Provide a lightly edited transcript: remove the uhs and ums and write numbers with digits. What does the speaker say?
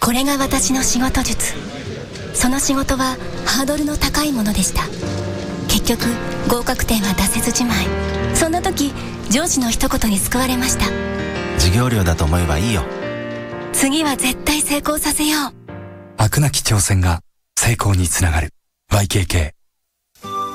これが私の仕事術。その仕事はハードルの高いものでした。結局合格点は出せずじまい。そんな時上司の一言に救われました。 授業料だと思えばいいよ。 次は絶対成功させよう。 飽くなき挑戦が成功につながる。 YKK